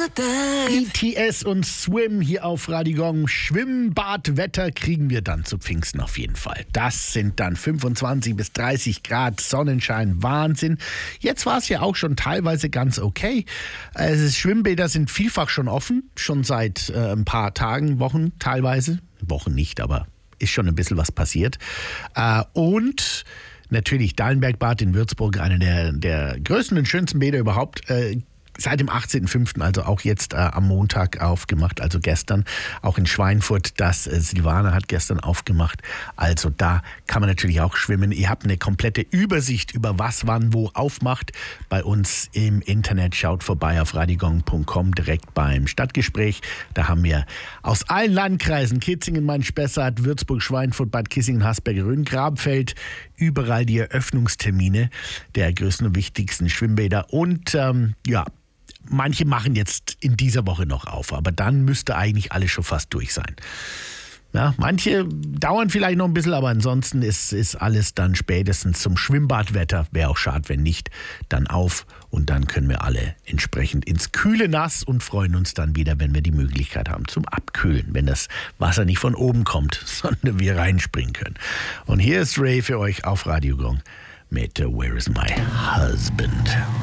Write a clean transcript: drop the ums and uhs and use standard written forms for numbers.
BTS und Swim hier auf Radio Gong. Schwimmbadwetter kriegen wir dann zu Pfingsten auf jeden Fall. Das sind dann 25 bis 30 Grad Sonnenschein, Wahnsinn. Jetzt war es ja auch schon teilweise ganz okay. Schwimmbäder sind vielfach schon offen, schon seit ein paar Tagen, Wochen teilweise. Wochen nicht, aber ist schon ein bisschen was passiert. Und natürlich Dallenbergbad in Würzburg, einer der größten und schönsten Bäder überhaupt. Seit dem 18.05., also auch jetzt am Montag aufgemacht, also gestern. Auch in Schweinfurt, das Silvana hat gestern aufgemacht. Also da kann man natürlich auch schwimmen. Ihr habt eine komplette Übersicht über was, wann, wo aufmacht. Bei uns im Internet, schaut vorbei auf radiogong.com, direkt beim Stadtgespräch. Da haben wir aus allen Landkreisen, Kitzingen, Main-Spessart, Würzburg, Schweinfurt, Bad Kissingen, Hasberg, Rhön, Grabfeld, überall die Eröffnungstermine der größten und wichtigsten Schwimmbäder. Und manche machen jetzt in dieser Woche noch auf, aber dann müsste eigentlich alles schon fast durch sein. Ja, manche dauern vielleicht noch ein bisschen, aber ansonsten ist alles dann spätestens zum Schwimmbadwetter, wäre auch schade, wenn nicht, dann auf und dann können wir alle entsprechend ins kühle Nass und freuen uns dann wieder, wenn wir die Möglichkeit haben zum Abkühlen, wenn das Wasser nicht von oben kommt, sondern wir reinspringen können. Und hier ist Ray für euch auf Radio Gong mit Where is my husband?